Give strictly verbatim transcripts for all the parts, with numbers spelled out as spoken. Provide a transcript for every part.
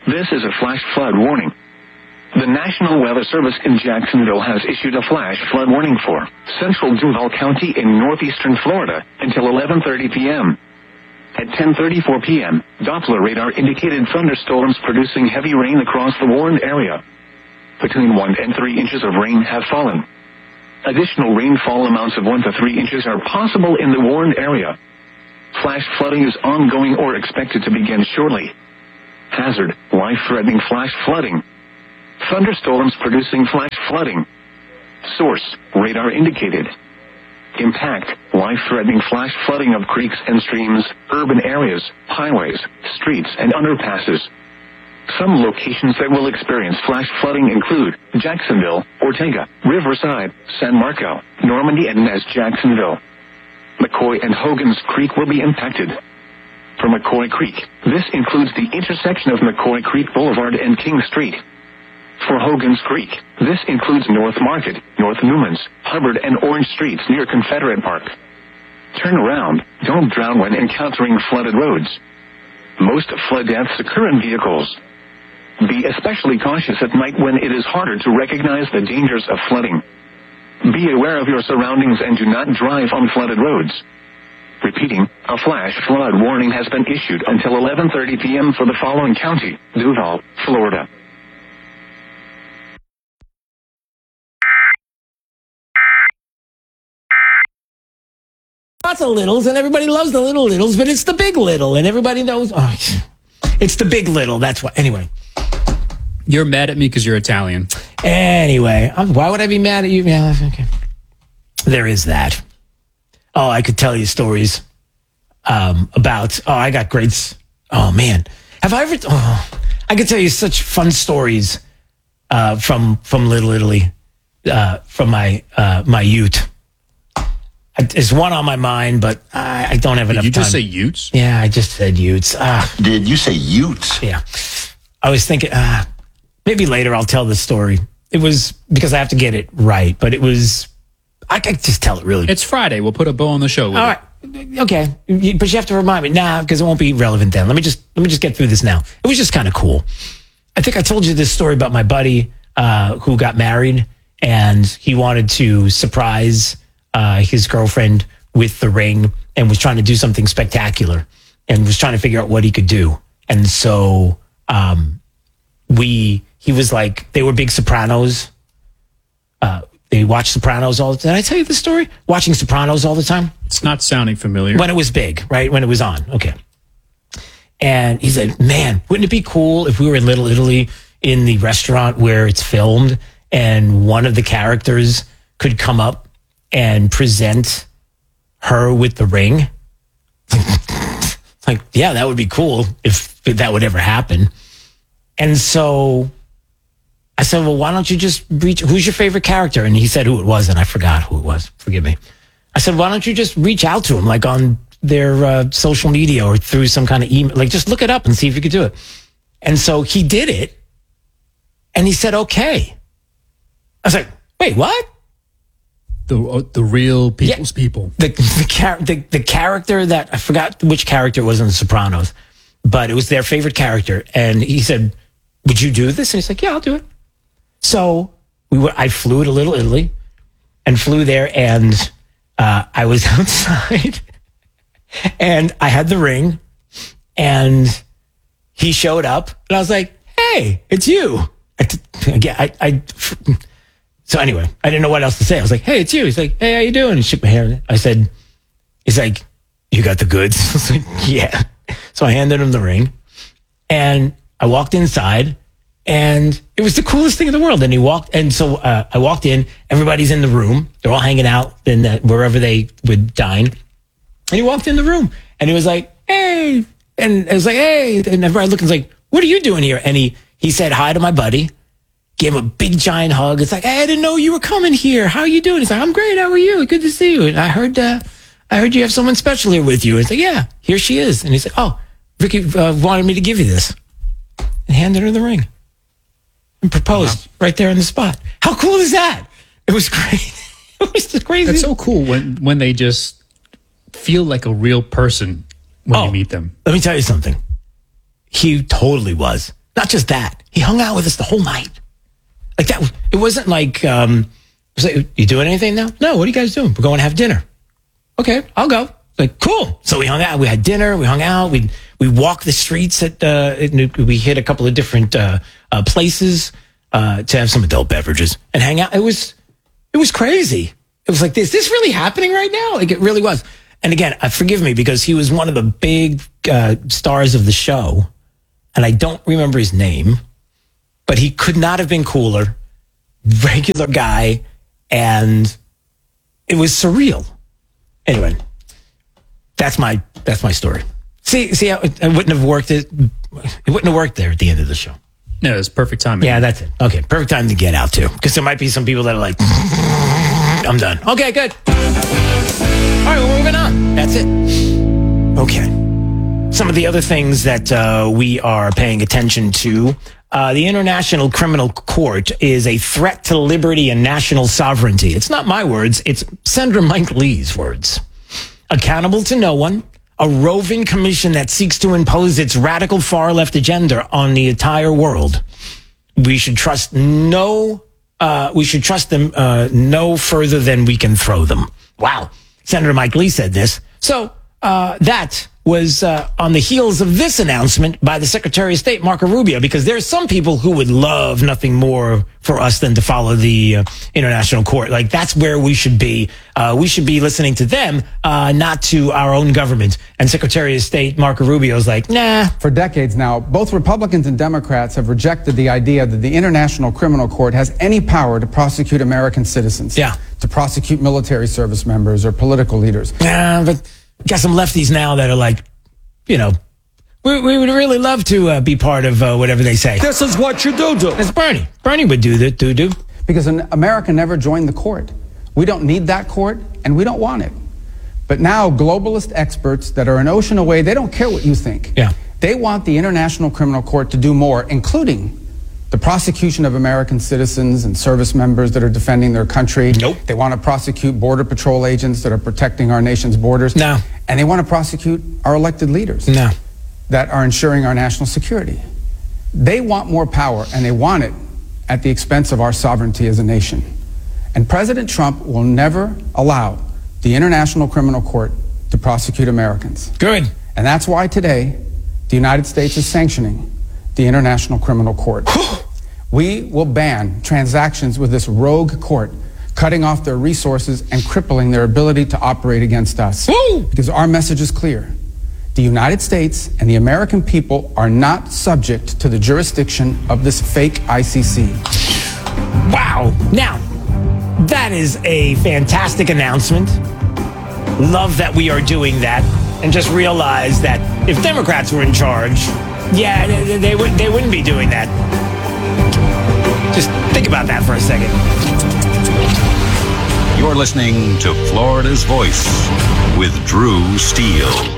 This is a flash flood warning. The National Weather Service in Jacksonville has issued a flash flood warning for central Duval County in northeastern Florida until eleven thirty p.m. At ten thirty-four p.m., Doppler radar indicated thunderstorms producing heavy rain across the warned area. Between one and three inches of rain have fallen. Additional rainfall amounts of one to three inches are possible in the warned area. Flash flooding is ongoing or expected to begin shortly. Hazard, life-threatening flash flooding. Thunderstorms producing flash flooding. Source, radar indicated. Impact, life-threatening flash flooding of creeks and streams, urban areas, highways, streets, and underpasses. Some locations that will experience flash flooding include Jacksonville, Ortega, Riverside, San Marco, Normandy, and Nez Jacksonville. McCoy and Hogan's Creek will be impacted. For McCoy Creek, this includes the intersection of McCoy Creek Boulevard and King Street. For Hogan's Creek, this includes North Market, North Newman's, Hubbard, and Orange Streets near Confederate Park. Turn around. Don't drown when encountering flooded roads. Most flood deaths occur in vehicles. Be especially cautious at night when it is harder to recognize the dangers of flooding. Be aware of your surroundings and do not drive on flooded roads. Repeating, a flash flood warning has been issued until eleven thirty p.m. for the following county: Duval, Florida. Lots of littles, and everybody loves the little littles, but it's the big little, and everybody knows. Oh, it's the big little. That's what. Anyway, you're mad at me because you're Italian. Anyway, um, why would I be mad at you? Yeah, okay. There is that. Oh, I could tell you stories um, about. Oh, I got great. Oh man, have I ever? Oh, I could tell you such fun stories uh, from from Little Italy, uh, from my uh, my youth. There's one on my mind, but I, I don't have enough time. Did you just say Utes? Yeah, I just said Utes. Ah. Did you say Utes? Yeah. I was thinking, uh, maybe later I'll tell the story. It was because I have to get it right, but it was, I can just tell it really. It's Friday. We'll put a bow on the show. With All it. right. Okay. But you have to remind me. Nah, because it won't be relevant then. Let me just, let me just get through this now. It was just kind of cool. I think I told you this story about my buddy uh, who got married, and he wanted to surprise Uh, his girlfriend with the ring and was trying to do something spectacular and was trying to figure out what he could do. And so um, we, he was like, they were big Sopranos. Uh, they watched Sopranos all the time. Did I tell you the story? Watching Sopranos all the time? It's not sounding familiar. When it was big, right? When it was on. Okay. And he said, man, wouldn't it be cool if we were in Little Italy in the restaurant where it's filmed and one of the characters could come up and present her with the ring? Like, yeah, that would be cool if that would ever happen. And so I said, well, why don't you just reach, who's your favorite character? And he said who it was, and I forgot who it was. Forgive me. I said, why don't you just reach out to him, like on their uh, social media or through some kind of email? Like, just look it up and see if you could do it. And so he did it, and he said, okay. I was like, wait, what? The uh, the real people's yeah, people. The the, char- the the character that, I forgot which character it was in The Sopranos, but it was their favorite character. And he said, would you do this? And he's like, yeah, I'll do it. So we were, I flew to Little Italy and flew there, and uh, I was outside and I had the ring, and he showed up, and I was like, hey, it's you. I, I, I So anyway, I didn't know what else to say. I was like, hey, it's you. He's like, hey, how you doing? He shook my hand. I said, he's like, you got the goods? I was like, yeah. So I handed him the ring, and I walked inside, and it was the coolest thing in the world. And he walked, and so uh, I walked in, everybody's in the room. They're all hanging out in the, wherever they would dine. And he walked in the room, and he was like, hey. And I was like, hey. And everybody looked and was like, what are you doing here? And he, he said hi to my buddy. Gave him a big giant hug. It's like, hey, I didn't know you were coming here. How are you doing? He's like, I'm great. How are you? Good to see you. And I heard, uh, I heard you have someone special here with you. It's like, yeah, here she is. And he's like, oh, Ricky uh, wanted me to give you this, and handed her the ring and proposed wow. right there on the spot. How cool is that? It was great. It was just crazy. That's so cool when when they just feel like a real person when oh, you meet them. Let me tell you something. He totally was. Not just that, he hung out with us the whole night. Like that, it wasn't like, um, it was like, you doing anything now? No, what are you guys doing? We're going to have dinner. Okay, I'll go. Like, cool. So we hung out, we had dinner, we hung out, we we walked the streets at, uh, we hit a couple of different uh, uh, places uh, to have some adult beverages and hang out. It was, it was crazy. It was like, is this really happening right now? Like, it really was. And again, uh, forgive me because he was one of the big uh, stars of the show. And I don't remember his name, but he could not have been cooler. Regular guy. And it was surreal. Anyway, that's my, that's my story. See, see how it, it wouldn't have worked. It, it wouldn't have worked there at the end of the show. No, it's perfect timing. Yeah, that's it. Okay, perfect time to get out too. Because there might be some people that are like, I'm done. Okay, good. All right, we're moving on. That's it. Okay. Some of the other things that uh, we are paying attention to. Uh, the International Criminal Court is a threat to liberty and national sovereignty. It's not my words. It's Senator Mike Lee's words. Accountable to no one. A roving commission that seeks to impose its radical far-left agenda on the entire world. We should trust no, uh, we should trust them uh, no further than we can throw them. Wow. Senator Mike Lee said this. So uh, that was uh, on the heels of this announcement by the Secretary of State, Marco Rubio, because there's some people who would love nothing more for us than to follow the uh, International Court. Like, that's where we should be. Uh, we should be listening to them, uh, not to our own government. And Secretary of State Marco Rubio is like, nah. For decades now, both Republicans and Democrats have rejected the idea that the International Criminal Court has any power to prosecute American citizens. Yeah. To prosecute military service members or political leaders. Yeah, but got some lefties now that are like, you know, we, we would really love to uh, be part of uh, whatever they say. This is what you do do. It's Bernie. Bernie would do that, do do. Because America never joined the court. We don't need that court, and we don't want it. But now globalist experts that are an ocean away, they don't care what you think. Yeah. They want the International Criminal Court to do more, including the prosecution of American citizens and service members that are defending their country. Nope. They want to prosecute Border Patrol agents that are protecting our nation's borders. No. And they want to prosecute our elected leaders. No. That are ensuring our national security. They want more power, and they want it at the expense of our sovereignty as a nation. And President Trump will never allow the International Criminal Court to prosecute Americans. Good. And that's why today the United States is sanctioning the International Criminal Court. We will ban transactions with this rogue court, cutting off their resources and crippling their ability to operate against us. Woo! Because our message is clear. The United States and the American people are not subject to the jurisdiction of this fake I C C. Wow. Now, that is a fantastic announcement. Love that we are doing that. And just realize that if Democrats were in charge, yeah, they, they, would, they wouldn't be doing that. Just think about that for a second. You're listening to Florida's Voice with Drew Steele.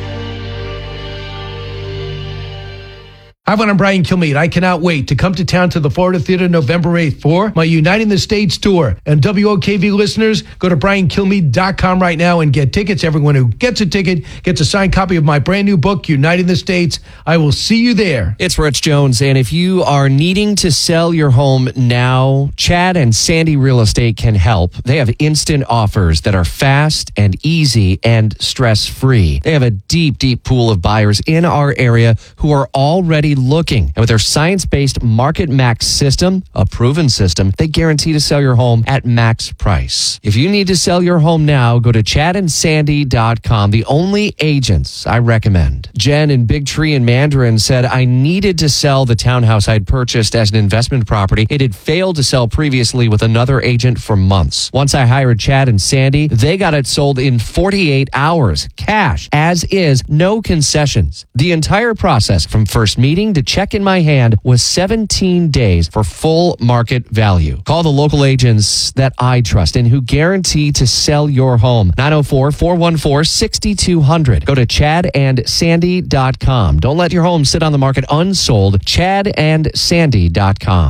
Hi, everyone, I'm Brian Kilmeade. I cannot wait to come to town to the Florida Theater November eighth for my Uniting the States tour. And W O K V listeners, go to brian kilmeade dot com right now and get tickets. Everyone who gets a ticket gets a signed copy of my brand new book, Uniting the States. I will see you there. It's Rich Jones, and if you are needing to sell your home now, Chad and Sandy Real Estate can help. They have instant offers that are fast and easy and stress-free. They have a deep, deep pool of buyers in our area who are already looking. And with their science-based Market Max system, a proven system, they guarantee to sell your home at max price. If you need to sell your home now, go to chad and sandy dot com, the only agents I recommend. Jen in Big Tree in Mandarin said, I needed to sell the townhouse I'd purchased as an investment property. It had failed to sell previously with another agent for months. Once I hired Chad and Sandy, they got it sold in forty-eight hours, cash, as is, no concessions. The entire process from first meeting to check in my hand was seventeen days for full market value. Call the local agents that I trust and who guarantee to sell your home. nine oh four, four one four, six two zero zero. Go to chad and sandy dot com. Don't let your home sit on the market unsold. chad and sandy dot com.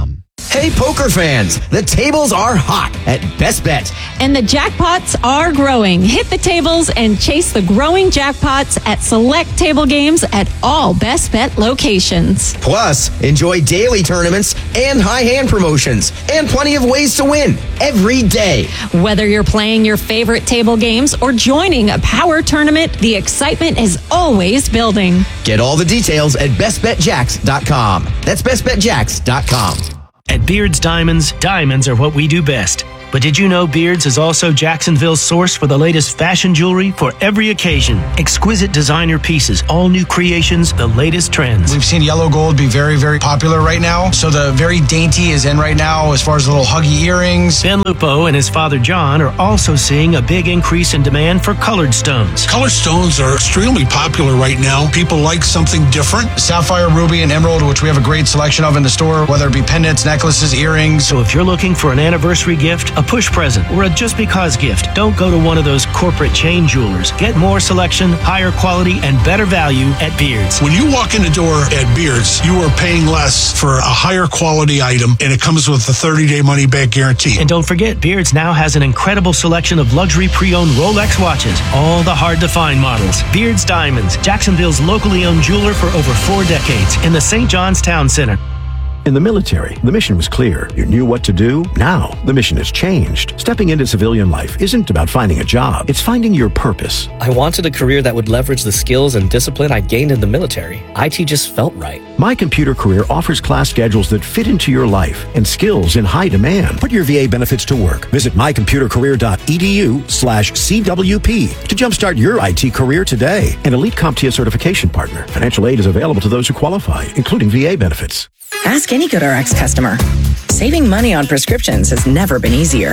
Hey, poker fans, the tables are hot at Best Bet. And the jackpots are growing. Hit the tables and chase the growing jackpots at select table games at all Best Bet locations. Plus, enjoy daily tournaments and high hand promotions and plenty of ways to win every day. Whether you're playing your favorite table games or joining a power tournament, the excitement is always building. Get all the details at best bet jacks dot com. That's best bet jacks dot com. At Beards Diamonds, diamonds are what we do best. But did you know Beards is also Jacksonville's source for the latest fashion jewelry for every occasion? Exquisite designer pieces, all new creations, the latest trends. We've seen yellow gold be very, very popular right now. So the very dainty is in right now as far as little huggy earrings. Ben Lupo and his father John are also seeing a big increase in demand for colored stones. Colored stones are extremely popular right now. People like something different. Sapphire, ruby, and emerald, which we have a great selection of in the store, whether it be pendants, necklaces, earrings. So if you're looking for an anniversary gift, a push present, or a just because gift, don't go to one of those corporate chain jewelers. Get more selection, higher quality, and better value at Beards. When you walk in the door at Beards, you are paying less for a higher quality item, and it comes with a thirty-day money-back guarantee. And don't forget, Beards now has an incredible selection of luxury pre-owned Rolex watches, all the hard-to-find models. Beards Diamonds, Jacksonville's locally owned jeweler for over four decades, in the Saint John's Town Center. In the military, the mission was clear. You knew what to do. Now, the mission has changed. Stepping into civilian life isn't about finding a job. It's finding your purpose. I wanted a career that would leverage the skills and discipline I gained in the military. I T just felt right. My Computer Career offers class schedules that fit into your life and skills in high demand. Put your V A benefits to work. Visit my computer career dot e d u slash C W P to jumpstart your I T career today. An Elite CompTIA certification partner. Financial aid is available to those who qualify, including V A benefits. Ask any GoodRx customer. Saving money on prescriptions has never been easier.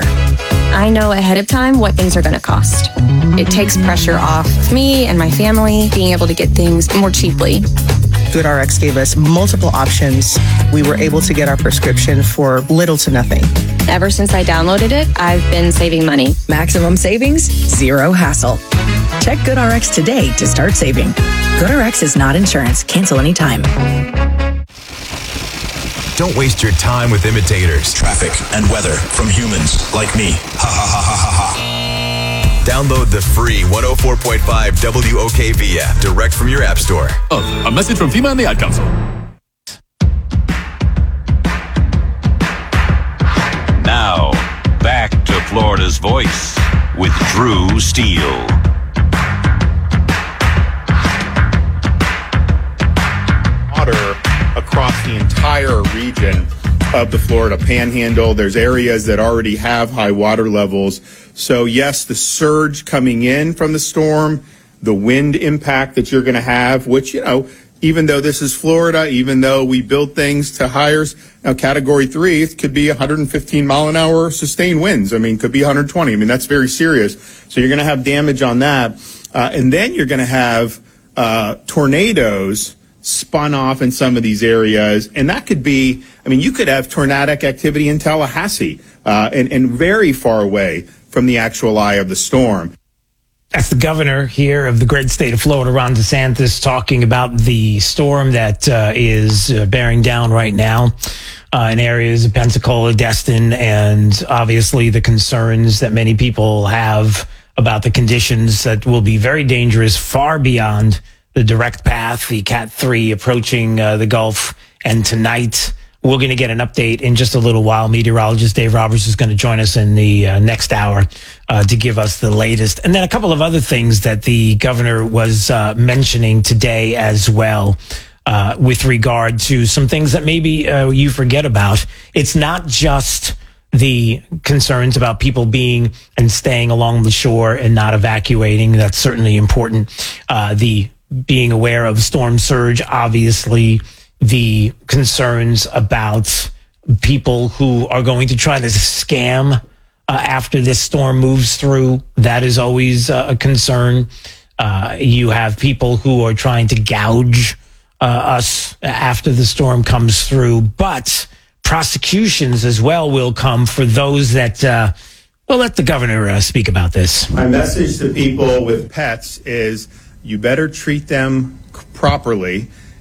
I know ahead of time what things are going to cost. It takes pressure off me and my family being able to get things more cheaply. GoodRx gave us multiple options. We were able to get our prescription for little to nothing. Ever since I downloaded it, I've been saving money. Maximum savings, zero hassle. Check GoodRx today to start saving. GoodRx is not insurance. Cancel anytime. Don't waste your time with imitators. Traffic and weather from humans like me. Ha ha ha ha ha ha. Download the free one oh four point five W O K V app direct from your app store. Oh, a message from FEMA and the Ad Council. Now, back to Florida's Voice with Drew Steele. Water across the entire region of the Florida Panhandle. There's areas that already have high water levels. So yes, the surge coming in from the storm, the wind impact that you're going to have, which, you know, even though this is Florida, even though we build things to higher, now category three, it could be one hundred fifteen mile an hour sustained winds. I mean, could be one hundred twenty. I mean, that's very serious. So you're going to have damage on that. Uh, and then you're going to have uh, tornadoes spun off in some of these areas. And that could be, I mean, you could have tornadic activity in Tallahassee uh, and, and very far away from the actual eye of the storm. That's the governor here of the great state of Florida, Ron DeSantis, talking about the storm that uh, is uh, bearing down right now uh, in areas of Pensacola, Destin, and obviously the concerns that many people have about the conditions that will be very dangerous far beyond the direct path, the Cat three approaching uh, the Gulf. And tonight, we're going to get an update in just a little while. Meteorologist Dave Roberts is going to join us in the uh, next hour uh, to give us the latest. And then a couple of other things that the governor was uh, mentioning today as well uh, with regard to some things that maybe uh, you forget about. It's not just the concerns about people being and staying along the shore and not evacuating. That's certainly important. Uh, the being aware of storm surge, obviously, the concerns about people who are going to try to scam uh, after this storm moves through. That is always uh, a concern. Uh, you have people who are trying to gouge uh, us after the storm comes through, but prosecutions as well will come for those that, uh, well, let the governor uh, speak about this. My message to people with pets is you better treat them properly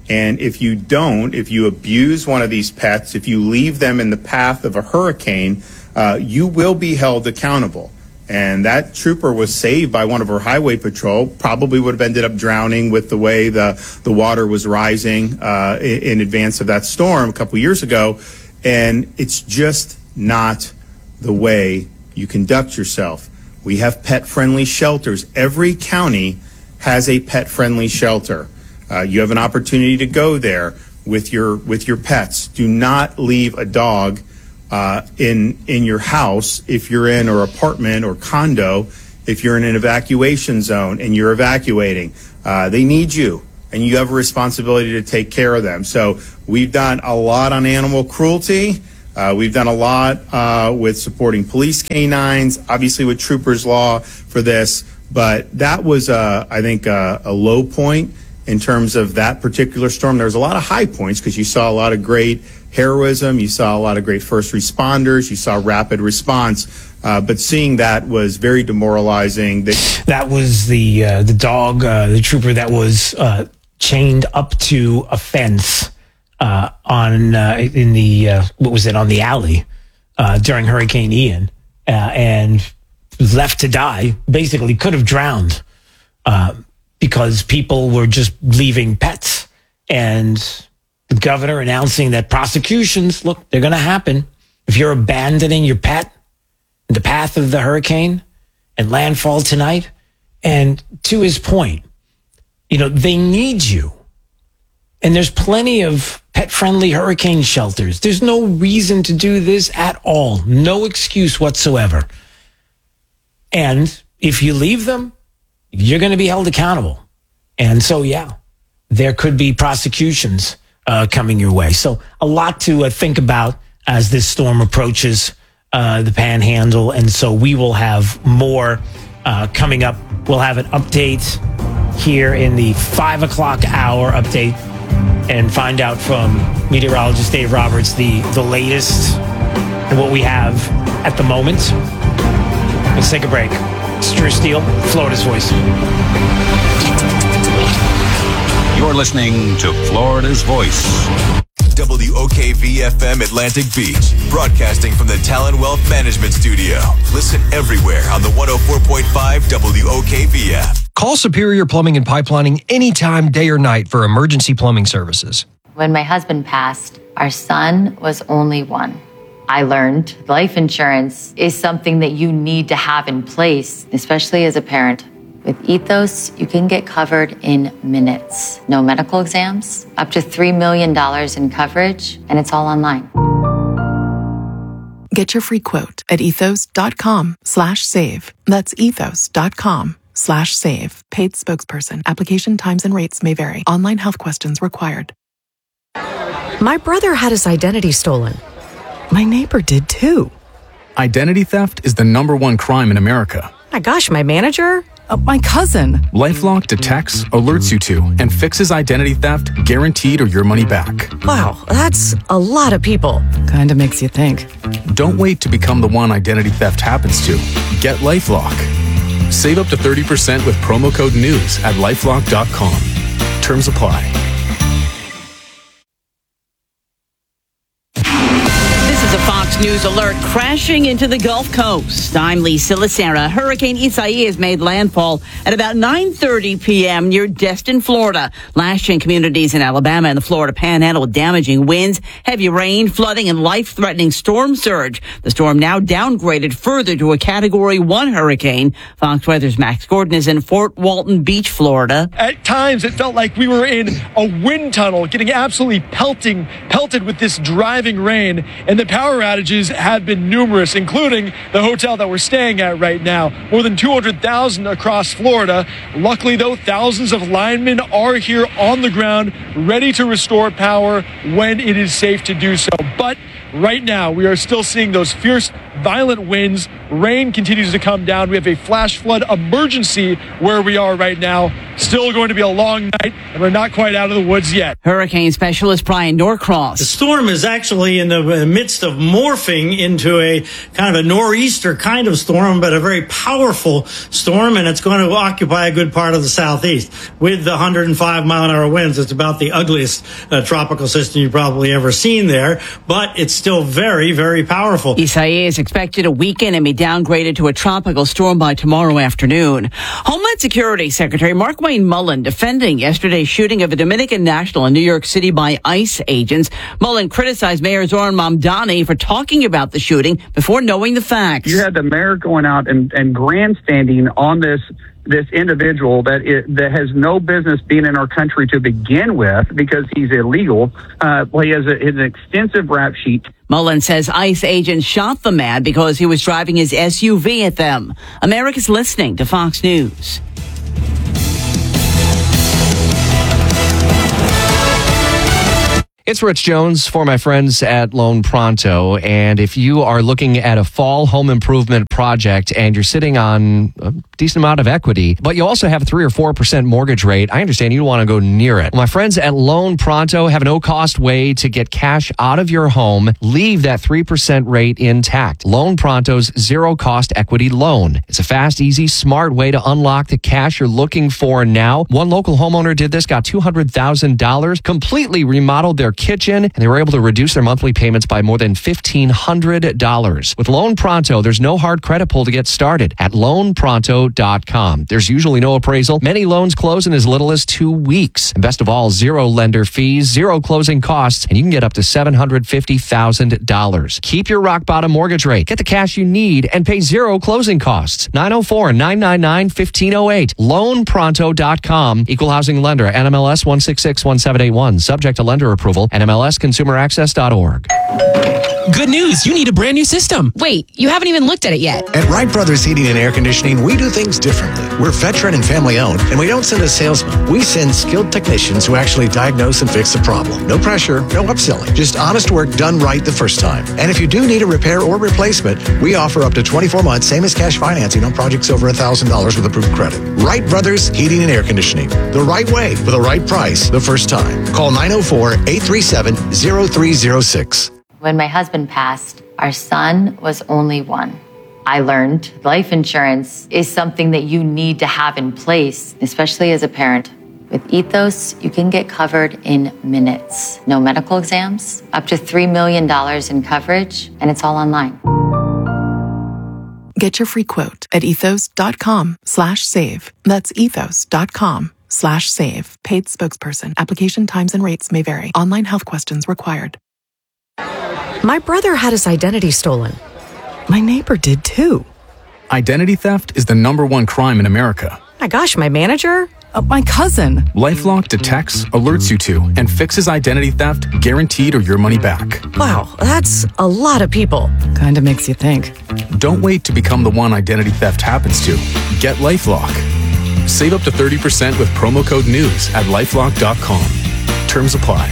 And if you don't, if you abuse one of these pets, if you leave them in the path of a hurricane, uh, you will be held accountable. And that trooper was saved by one of our highway patrol, probably would have ended up drowning with the way the, the water was rising uh, in, in advance of that storm a couple years ago. And it's just not the way you conduct yourself. We have pet-friendly shelters. Every county has a pet-friendly shelter. Uh, you have an opportunity to go there with your with your pets. Do not leave a dog uh, in in your house if you're in or apartment or condo. If you're in an evacuation zone and you're evacuating, uh, they need you, and you have a responsibility to take care of them. So we've done a lot on animal cruelty. Uh, we've done a lot uh, with supporting police canines, obviously with Troopers Law for this. But that was, uh, I think, uh, a low point in terms of that particular storm. There was a lot of high points because you saw a lot of great heroism. You saw a lot of great first responders. You saw rapid response. Uh, but seeing that was very demoralizing. That, that was the uh, the dog, uh, the trooper that was uh, chained up to a fence uh, on uh, in the uh, what was it on the alley uh, during Hurricane Ian, uh, and was left to die. Basically, could have drowned. Uh, because people were just leaving pets, and the governor announcing that prosecutions, look, they're going to happen. If you're abandoning your pet in the path of the hurricane and landfall tonight, and to his point, you know, they need you. And there's plenty of pet-friendly hurricane shelters. There's no reason to do this at all. No excuse whatsoever. And if you leave them, you're going to be held accountable. And so, yeah, there could be prosecutions uh, coming your way. So a lot to uh, think about as this storm approaches uh, the Panhandle. And so we will have more uh, coming up. We'll have an update here in the five o'clock hour update and find out from meteorologist Dave Roberts the, the latest and what we have at the moment. Let's take a break. It's Drew Steele, Florida's Voice. You're listening to Florida's Voice. W O K V F M Atlantic Beach, broadcasting from the Talon Wealth Management Studio. Listen everywhere on the one oh four point five W O K V F. Call Superior Plumbing and Pipelining anytime, day or night, for emergency plumbing services. When my husband passed, our son was only one. I learned life insurance is something that you need to have in place, especially as a parent. With Ethos, you can get covered in minutes. No medical exams, up to three million dollars in coverage, and it's all online. Get your free quote at ethos.com slash save. That's ethos.com slash save. Paid spokesperson. Application times and rates may vary. Online health questions required. My brother had his identity stolen. My neighbor did too. Identity theft is the number one crime in America. My gosh, my manager? Uh, my cousin. LifeLock detects, alerts you to, and fixes identity theft guaranteed or your money back. Wow, that's a lot of people. Kinda makes you think. Don't wait to become the one identity theft happens to. Get LifeLock. Save up to thirty percent with promo code NEWS at lifelock dot com. Terms apply. Fox News alert crashing into the Gulf Coast. I'm Lee Silicera. Hurricane Isaias made landfall at about nine thirty p.m. near Destin, Florida, lashing communities in Alabama and the Florida Panhandle with damaging winds, heavy rain, flooding, and life-threatening storm surge. The storm now downgraded further to a Category one hurricane. Fox Weather's Max Gordon is in Fort Walton Beach, Florida. At times, it felt like we were in a wind tunnel, getting absolutely pelting, pelted with this driving rain, and the power outages have been numerous, including the hotel that we're staying at right now. More than two hundred thousand across Florida. Luckily, though, thousands of linemen are here on the ground, ready to restore power when it is safe to do so. But right now, we are still seeing those fierce, violent winds. Rain continues to come down. We have a flash flood emergency where we are right now. Still going to be a long night, and we're not quite out of the woods yet. Hurricane specialist Brian Norcross. The storm is actually in the midst of morphing into a kind of a nor'easter kind of storm, but a very powerful storm, and it's going to occupy a good part of the southeast. With the one hundred five mile an hour winds, it's about the ugliest uh, tropical system you've probably ever seen there, but it's still very, very powerful. Isaias is expected to weaken and be downgraded to a tropical storm by tomorrow afternoon. Homeland Security Secretary Markwayne Mullin defending yesterday's shooting of a Dominican national in New York City by ICE agents. Mullin criticized Mayor Zoran Mamdani for talking about the shooting before knowing the facts. You had the mayor going out and, and grandstanding on this this individual that it, that has no business being in our country to begin with because he's illegal. Uh, well, he has a, an extensive rap sheet. Mullin says ICE agents shot the man because he was driving his S U V at them. America's listening to Fox News. It's Rich Jones for my friends at Loan Pronto. And if you are looking at a fall home improvement project and you're sitting on a decent amount of equity, but you also have a three or four percent mortgage rate, I understand you don't want to go near it. Well, my friends at Loan Pronto have a no-cost way to get cash out of your home, leave that three percent rate intact. Loan Pronto's zero-cost equity loan. It's a fast, easy, smart way to unlock the cash you're looking for now. One local homeowner did this, got two hundred thousand dollars, completely remodeled their kitchen, and they were able to reduce their monthly payments by more than fifteen hundred dollars. With Loan Pronto, there's no hard credit pull to get started at loan pronto dot com. There's usually no appraisal. Many loans close in as little as two weeks. And best of all, zero lender fees, zero closing costs, and you can get up to seven hundred fifty thousand dollars. Keep your rock bottom mortgage rate. Get the cash you need and pay zero closing costs. nine oh four, nine nine nine, one five oh eight. loan pronto dot com. Equal housing lender. N M L S one six six one seven eight one. Subject to lender approval. N M L S consumer access dot org. Good news, you need a brand new system. Wait, you haven't even looked at it yet. At Wright Brothers Heating and Air Conditioning, we do things differently. We're veteran and family owned, and we don't send a salesman. We send skilled technicians who actually diagnose and fix the problem. No pressure, no upselling, just honest work done right the first time. And if you do need a repair or replacement, we offer up to twenty-four months, same as cash financing on projects over one thousand dollars with approved credit. Wright Brothers Heating and Air Conditioning. The right way, with the right price, the first time. Call nine oh four, eight three seven, oh three oh six. When my husband passed, our son was only one. I learned life insurance is something that you need to have in place, especially as a parent. With Ethos, you can get covered in minutes. No medical exams, up to three million dollars in coverage, and it's all online. Get your free quote at ethos.com slash save. That's ethos.com slash save. Paid spokesperson. Application times and rates may vary. Online health questions required. My brother had his identity stolen. My neighbor did too. Identity theft is the number one crime in America. My gosh, my manager? Uh, my cousin. LifeLock detects, alerts you to, and fixes identity theft guaranteed or your money back. Wow, that's a lot of people. Kinda makes you think. Don't wait to become the one identity theft happens to. Get LifeLock. Save up to thirty percent with promo code NEWS at lifelock dot com. Terms apply.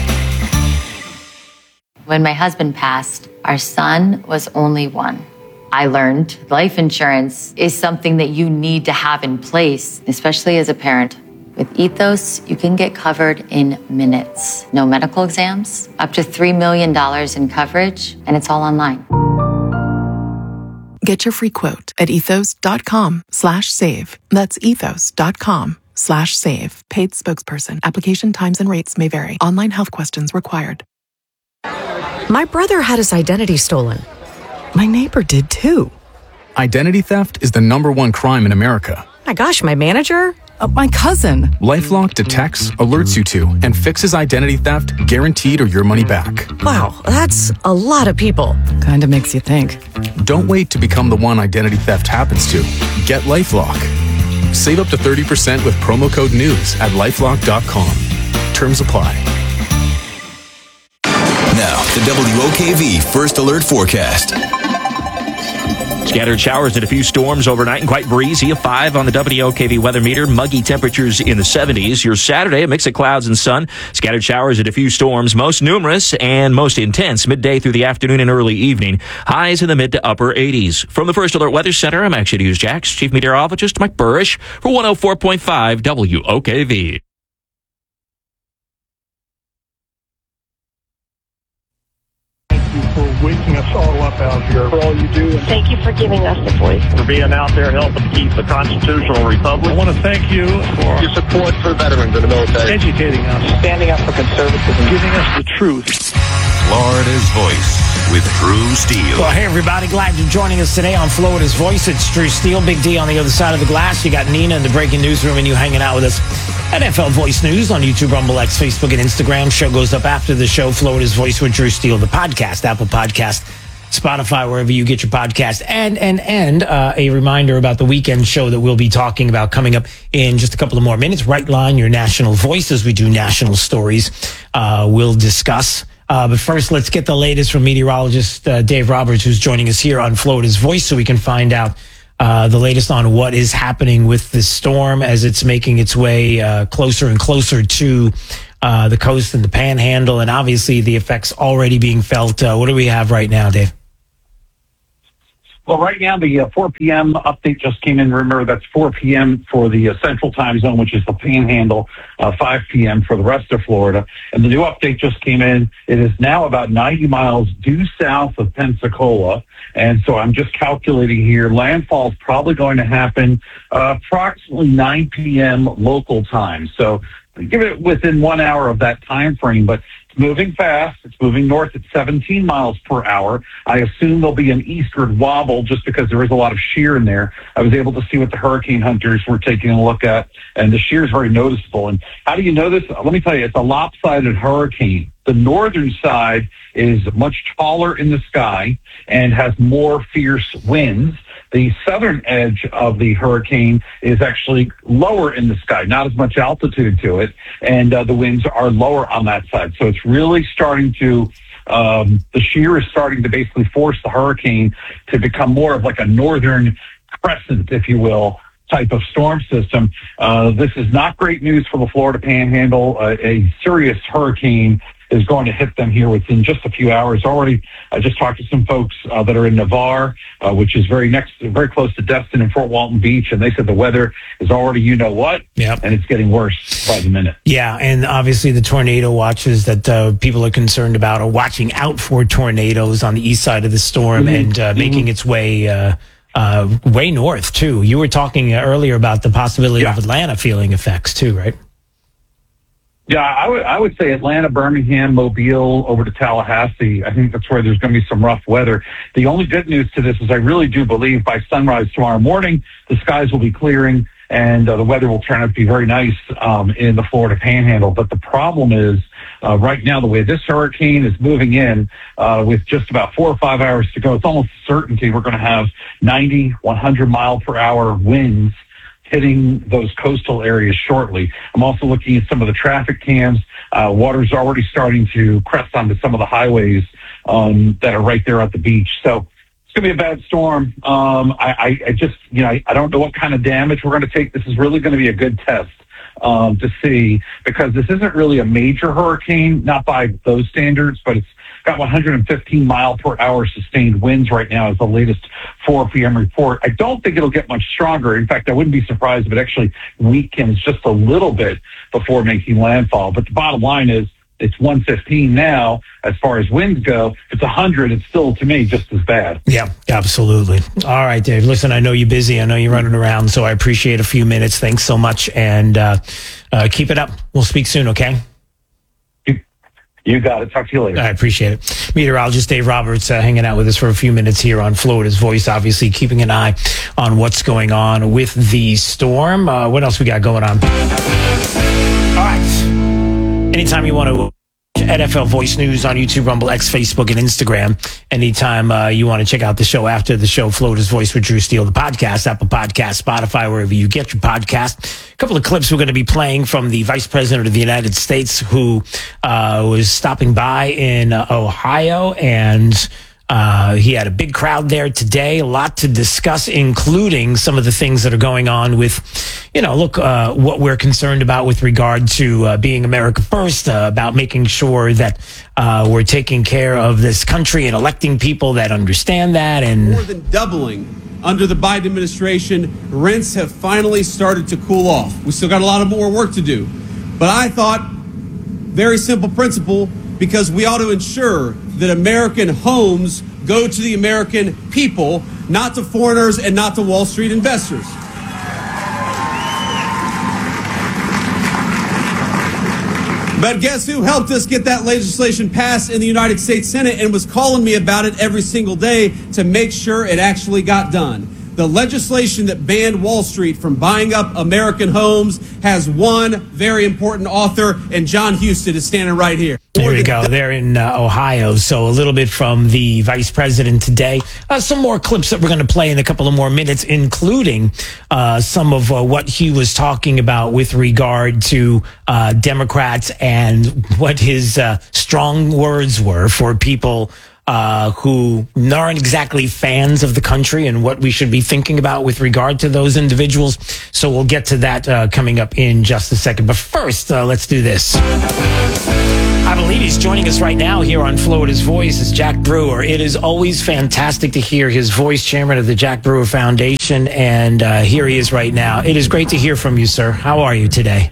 When my husband passed, our son was only one. I learned life insurance is something that you need to have in place, especially as a parent. With Ethos, you can get covered in minutes. No medical exams, up to three million dollars in coverage, and it's all online. Get your free quote at ethos.com slash save. That's ethos.com slash save. Paid spokesperson. Application times and rates may vary. Online health questions required. My brother had his identity stolen. My neighbor did too. Identity theft is the number one crime in America. My gosh, my manager? Uh, my cousin. LifeLock detects, alerts you to, and fixes identity theft guaranteed or your money back. Wow, that's a lot of people. Kinda makes you think. Don't wait to become the one identity theft happens to. Get LifeLock. Save up to thirty percent with promo code NEWS at lifelock dot com. Terms apply. Now, the W O K V First Alert Forecast. Scattered showers and a few storms overnight and quite breezy. A five on the W O K V weather meter. Muggy temperatures in the seventies. Your Saturday, a mix of clouds and sun. Scattered showers and a few storms. Most numerous and most intense midday through the afternoon and early evening. Highs in the mid to upper eighties. From the First Alert Weather Center, I'm Action News Jax. Chief Meteorologist Mike Burrish for one oh four point five W O K V. Waking us all up out here for all you do. Thank you for giving us the voice. For being out there helping to keep the constitutional republic. I want to thank you for your support for veterans in the military. Educating us. Standing up for conservatism. Giving us the truth. Florida's Voice with Drew Steele. Well, hey, everybody. Glad you're joining us today on Florida's Voice. It's Drew Steele. Big D on the other side of the glass. You got Nina in the breaking newsroom and you hanging out with us. N F L Voice News on YouTube, Rumble X, Facebook, and Instagram. Show goes up after the show. Florida's Voice with Drew Steele, the podcast, Apple Podcast, Spotify, wherever you get your podcast. And, and, and uh, a reminder about the weekend show that we'll be talking about coming up in just a couple of more minutes. Right Line, your national voice as we do national stories. Uh, we'll discuss. Uh, but first, let's get the latest from meteorologist uh, Dave Roberts, who's joining us here on Florida's Voice so we can find out Uh, the latest on what is happening with this storm as it's making its way uh, closer and closer to uh, the coast and the panhandle, and obviously the effects already being felt. Uh, what do we have right now, Dave? Well, right now, the uh, four p.m. update just came in. Remember, that's four p.m. for the uh, central time zone, which is the panhandle, uh, five p.m. for the rest of Florida. And the new update just came in. It is now about ninety miles due south of Pensacola. And so I'm just calculating here. Landfall is probably going to happen uh, approximately nine p.m. local time. So give it within one hour of that time frame. But moving fast. It's moving north at seventeen miles per hour. I assume there'll be an eastward wobble just because there is a lot of shear in there. I was able to see what the hurricane hunters were taking a look at, and the shear is very noticeable. And how do you know this? Let me tell you, it's a lopsided hurricane. The northern side is much taller in the sky and has more fierce winds. The southern edge of the hurricane is actually lower in the sky, not as much altitude to it, and uh, the winds are lower on that side. So it's really starting to, um, the shear is starting to basically force the hurricane to become more of like a northern crescent, if you will, type of storm system. Uh, this is not great news for the Florida Panhandle. Uh, a serious hurricane is going to hit them here within just a few hours. Already, I just talked to some folks uh, that are in Navarre, uh, which is very next, very close to Destin and Fort Walton Beach, and they said the weather is already, you know what, yep. and it's getting worse by the minute. Yeah, and obviously the tornado watches that uh, people are concerned about are watching out for tornadoes on the east side of the storm mm-hmm. and uh, mm-hmm. making its way uh, uh, way north too. You were talking earlier about the possibility yeah. of Atlanta feeling effects too, right? Yeah, I would I would say Atlanta, Birmingham, Mobile, over to Tallahassee. I think that's where there's going to be some rough weather. The only good news to this is I really do believe by sunrise tomorrow morning, the skies will be clearing and uh, the weather will turn out to be very nice um, in the Florida Panhandle. But the problem is uh, right now, the way this hurricane is moving in uh, with just about four or five hours to go, it's almost a certainty we're going to have ninety, one hundred mile per hour winds hitting those coastal areas shortly. I'm also looking at some of the traffic cams. Uh, water's already starting to crest onto some of the highways um, that are right there at the beach. So it's going to be a bad storm. Um, I, I, I just, you know, I, I don't know what kind of damage we're going to take. This is really going to be a good test um, to see, because this isn't really a major hurricane, not by those standards, but it's got one hundred fifteen mile per hour sustained winds right now is the latest four p.m. report. I don't think it'll get much stronger. In fact, I wouldn't be surprised if it actually weakens just a little bit before making landfall. But the bottom line is it's one fifteen now as far as winds go. If it's one hundred, it's still, to me, just as bad. Yeah, absolutely. All right, Dave. Listen, I know you're busy. I know you're running around, so I appreciate a few minutes. Thanks so much, and uh, uh, keep it up. We'll speak soon, okay? You got it. Talk to you later. I appreciate it. Meteorologist Dave Roberts uh, hanging out with us for a few minutes here on Florida's Voice, obviously keeping an eye on what's going on with the storm. Uh, what else we got going on? All right. Anytime you want to N F L Voice News on YouTube, Rumble, X, Facebook, and Instagram. Anytime uh, you want to check out the show after the show, Florida's Voice with Drew Steele, the podcast, Apple Podcast, Spotify, wherever you get your podcast. A couple of clips we're going to be playing from the Vice President of the United States who uh, was stopping by in uh, Ohio and Uh, he had a big crowd there today, a lot to discuss, including some of the things that are going on with, you know, look, uh, what we're concerned about with regard to uh, being America first, uh, about making sure that uh, we're taking care of this country and electing people that understand that. And more than doubling under the Biden administration, rents have finally started to cool off. We still got a lot of more work to do. But I thought, very simple principle, because we ought to ensure that American homes go to the American people, not to foreigners and not to Wall Street investors. But guess who helped us get that legislation passed in the United States Senate and was calling me about it every single day to make sure it actually got done? The legislation that banned Wall Street from buying up American homes has one very important author, and John Husted is standing right here. There we go. They're in uh, Ohio. So a little bit from the vice president today. Uh, some more clips that we're going to play in a couple of more minutes, including uh, some of uh, what he was talking about with regard to uh, Democrats and what his uh, strong words were for people Uh, who aren't exactly fans of the country and what we should be thinking about with regard to those individuals. So we'll get to that uh, coming up in just a second. But first, uh, let's do this. I believe he's joining us right now here on Florida's Voice. It's Jack Brewer. It is always fantastic to hear his voice, chairman of the Jack Brewer Foundation. And uh, here he is right now. It is great to hear from you, sir. How are you today?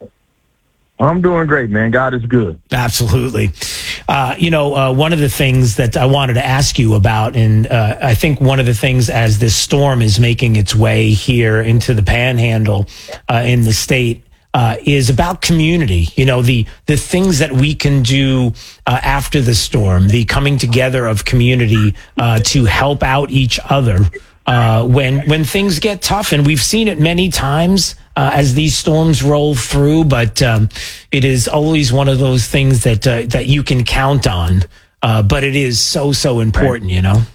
I'm doing great, man. God is good. Absolutely. Uh, you know, uh, one of the things that I wanted to ask you about, and uh, I think one of the things as this storm is making its way here into the Panhandle uh, in the state, uh, is about community. You know, the the things that we can do uh, after the storm, the coming together of community uh, to help out each other uh, when when things get tough, and we've seen it many times. Uh, as these storms roll through, but um, it is always one of those things that uh, that you can count on. Uh, but it is so so important, you know.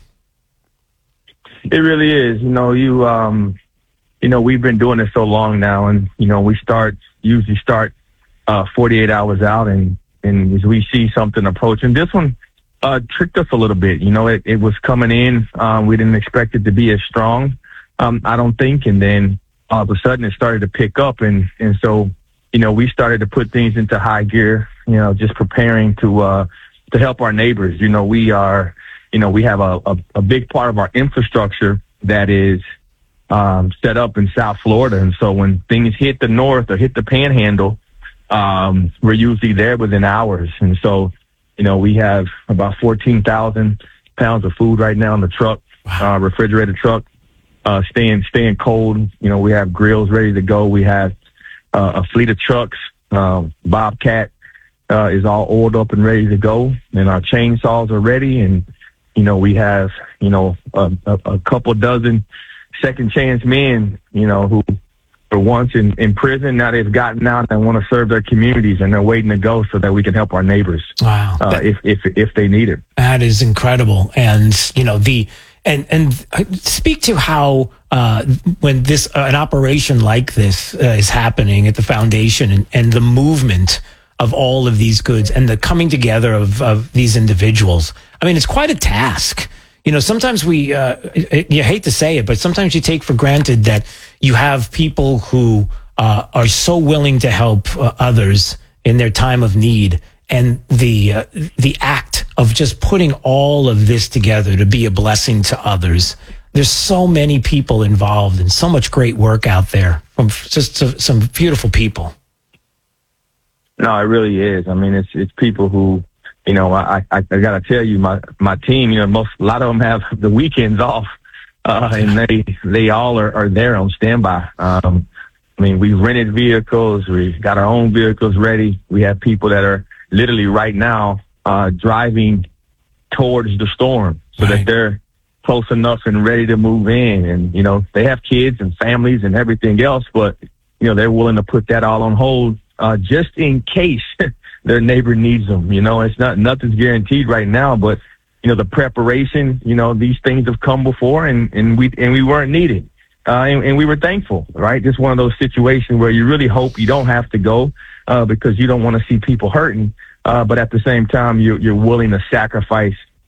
It really is. You know, you um, you know, we've been doing it so long now, and you know, we start usually start uh, forty-eight hours out, and and as we see something approaching, this one uh, tricked us a little bit. You know, it, it was coming in. Um, we didn't expect it to be as strong. Um, I don't think, and then. All of a sudden it started to pick up. And, and so, you know, we started to put things into high gear, you know, just preparing to, uh, to help our neighbors. You know, we are, you know, we have a, a, a big part of our infrastructure that is, um, set up in South Florida. And so when things hit the north or hit the Panhandle, um, we're usually there within hours. And so, you know, we have about fourteen thousand pounds of food right now in the truck, uh, refrigerated truck. Uh, staying, staying cold. You know, we have grills ready to go. We have, uh, a fleet of trucks. Um, Bobcat, uh, is all oiled up and ready to go. And our chainsaws are ready. And, you know, we have, you know, a, a, a couple dozen second chance men, you know, who were once in, in prison. Now they've gotten out and want to serve their communities, and they're waiting to go so that we can help our neighbors. Wow. Uh, if, if, if they need it. That is incredible. And, you know, the, And and speak to how uh, when this uh, an operation like this uh, is happening at the foundation, and, and the movement of all of these goods and the coming together of, of these individuals. I mean, it's quite a task. You know, sometimes we uh, you hate to say it, but sometimes you take for granted that you have people who uh, are so willing to help uh, others in their time of need. And the uh, the act of just putting all of this together to be a blessing to others. There's so many people involved and so much great work out there from just some beautiful people. No, it really is. I mean, it's it's people who, you know, I I, I got to tell you, my my team, you know, most a lot of them have the weekends off, uh, and they they all are, are there on standby. Um, I mean, we rented vehicles, we got our own vehicles ready. We have people that are literally right now uh, driving towards the storm so right. that they're close enough and ready to move in. And, you know, they have kids and families and everything else, but, you know, they're willing to put that all on hold uh, just in case their neighbor needs them. You know, it's not, nothing's guaranteed right now, but, you know, the preparation, you know, these things have come before, and, and we, and we weren't needed. Uh, and, and we were thankful, right? Just one of those situations where you really hope you don't have to go, uh, because you don't want to see people hurting. Uh, but at the same time, you're, you're willing to sacrifice,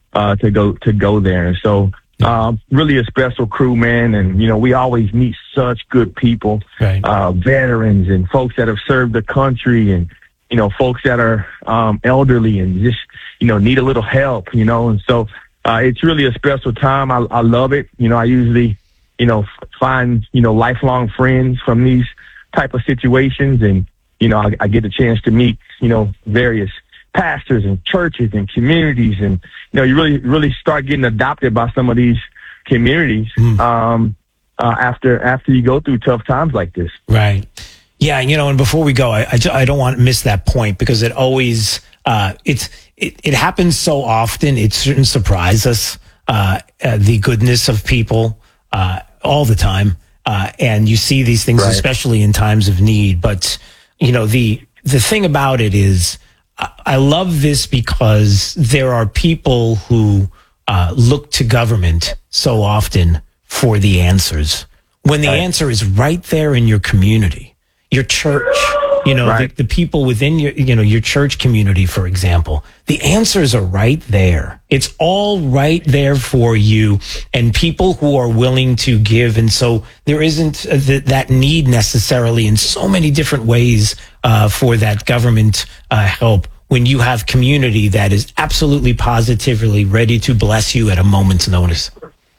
uh, to go to go there. And so, uh, really a special crew, man. And you know, we always meet such good people, right. uh, veterans and folks that have served the country, and you know, folks that are um, elderly and just you know need a little help. You know, and so uh, it's really a special time. I, I love it. You know, I usually you know f- find you know lifelong friends from these type of situations, and you know, I, I get a chance to meet you know various pastors and churches and communities, and you know, you really, really start getting adopted by some of these communities mm. um, uh, after after you go through tough times like this. Right. Yeah. You know, and before we go, I, I, I don't want to miss that point because it always uh, it's it, it happens so often. It shouldn't surprise us. Uh, uh, the goodness of people uh, all the time, uh, and you see these things, right. especially in times of need. But you know, the the thing about it is, I love this because there are people who uh, look to government so often for the answers when the right. answer is right there in your community, your church, you know, right. the, the people within your, you know, your church community, for example. The answers are right there. It's all right there for you and people who are willing to give. And so there isn't th- that need necessarily in so many different ways uh, for that government uh, help when you have community that is absolutely positively ready to bless you at a moment's notice.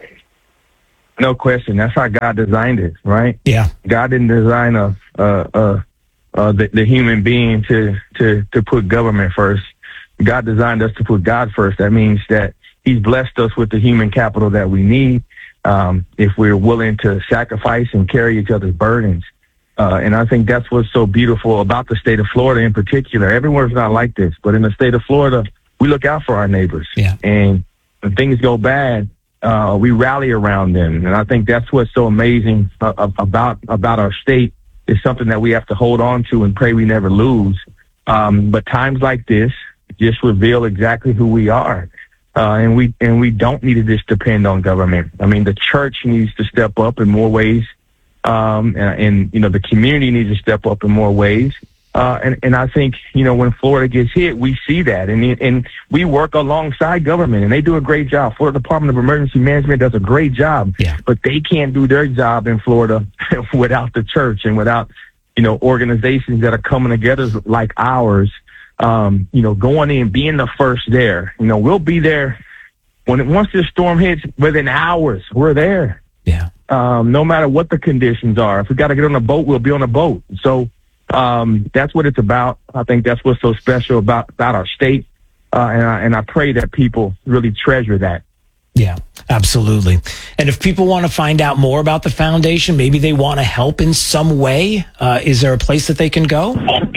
No question. That's how God designed it, right? Yeah. God didn't design a, a, a, a the, the human being to, to, to put government first. God designed us to put God first. That means that he's blessed us with the human capital that we need um, if we're willing to sacrifice and carry each other's burdens. Uh, and I think that's what's so beautiful about the state of Florida in particular. Everywhere's not like this, but in the state of Florida, we look out for our neighbors. Yeah. And when things go bad, uh, we rally around them. And I think that's what's so amazing uh, about about our state is something that we have to hold on to and pray we never lose. Um, but times like this just reveal exactly who we are. Uh, and we and we don't need to just depend on government. I mean, the church needs to step up in more ways. Um, and, and, you know, the community needs to step up in more ways. Uh, and, and I think, you know, when Florida gets hit, we see that. And, and we work alongside government, and they do a great job. Florida Department of Emergency Management does a great job. Yeah. But they can't do their job in Florida without the church and without, you know, organizations that are coming together like ours, um, you know, going in, being the first there. You know, we'll be there when it, once this storm hits, within hours, we're there. Yeah. Um, no matter what the conditions are. If we got to get on a boat, we'll be on a boat. So um, that's what it's about. I think that's what's so special about, about our state. Uh, and, I, and I pray that people really treasure that. Yeah, absolutely. And if people want to find out more about the foundation, maybe they want to help in some way, uh, is there a place that they can go?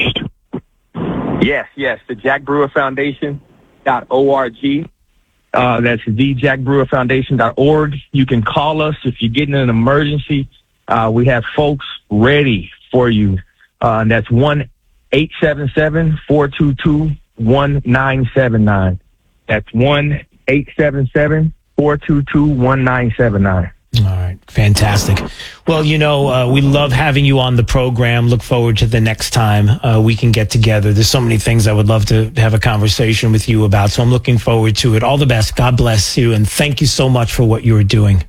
Yes, yes. The Jack Brewer Foundation dot org. Uh, that's the Jack Brewer Foundation dot org. You can call us if you're getting an emergency. Uh, we have folks ready for you. Uh, and that's one eight seven seven, four two two, one nine seven nine. That's one eight seven seven, four two two, one nine seven nine. All right. Fantastic. Well, you know, uh, we love having you on the program. Look forward to the next time uh, we can get together. There's so many things I would love to have a conversation with you about. So I'm looking forward to it. All the best. God bless you. And thank you so much for what you are doing.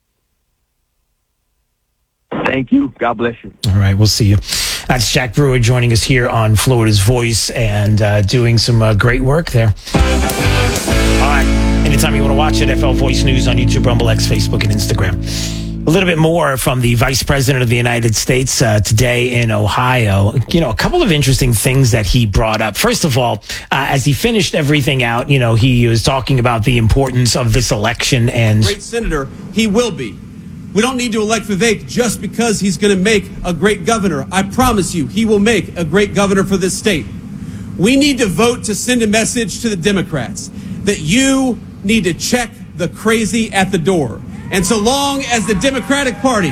Thank you. God bless you. All right. We'll see you. That's Jack Brewer joining us here on Florida's Voice and uh, doing some uh, great work there. All right. Anytime you want to watch it, F L Voice News on YouTube, Rumble, X, Facebook, and Instagram. A little bit more from the Vice President of the United States uh, today in Ohio. You know, a couple of interesting things that he brought up. First of all, uh, as he finished everything out, you know, he was talking about the importance of this election and... Great senator, he will be. We don't need to elect Vivek just because he's going to make a great governor. I promise you, he will make a great governor for this state. We need to vote to send a message to the Democrats that you need to check the crazy at the door. And so long as the Democratic Party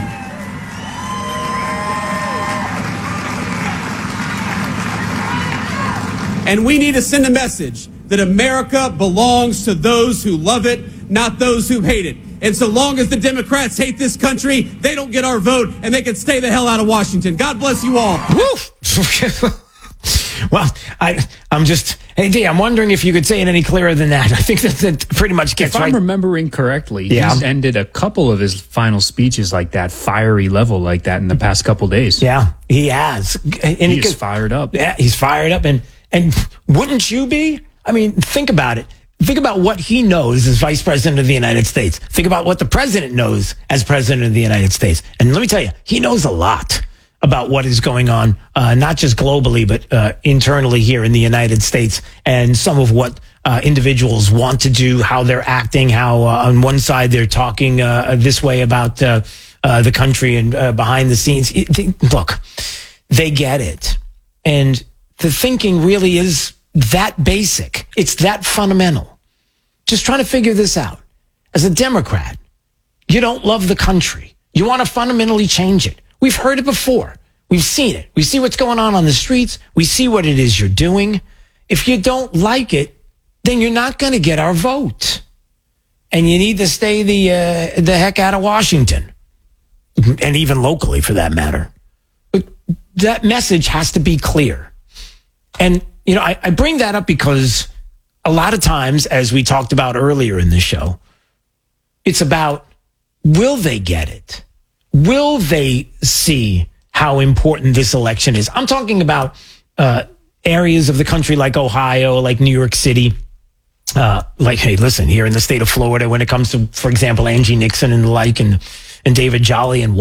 and we need to send a message that America belongs to those who love it, not those who hate it. And so long as the Democrats hate this country, they don't get our vote and they can stay the hell out of Washington. God bless you all. Well, I, I'm just, Hey, D, I'm wondering if you could say it any clearer than that. I think that, that pretty much gets if right. I'm remembering correctly, Yeah. he's ended a couple of his final speeches like that, fiery level like that in the past couple days. Yeah, he has. And he he is could- fired up. Yeah, he's fired up. And, and wouldn't you be? I mean, think about it. Think about what he knows as Vice President of the United States. Think about what the President knows as President of the United States. And let me tell you, he knows a lot about what is going on, uh, not just globally, but uh, internally here in the United States, and some of what uh, individuals want to do, how they're acting, how uh, on one side they're talking uh, this way about uh, uh, the country and uh, behind the scenes. It- they- look, they get it. And the thinking really is that basic. It's that fundamental. Just trying to figure this out. As a Democrat, you don't love the country. You want to fundamentally change it. We've heard it before. We've seen it. We see what's going on on the streets. We see what it is you're doing. If you don't like it, then you're not going to get our vote. And you need to stay the uh, the heck out of Washington. And even locally, for that matter. But that message has to be clear. And, you know, I, I bring that up because a lot of times, as we talked about earlier in the show, it's about, will they get it? Will they see how important this election is? I'm talking about uh, areas of the country like Ohio, like New York City. Uh, like, hey, listen, here in the state of Florida, when it comes to, for example, Angie Nixon and the like, and, and David Jolly and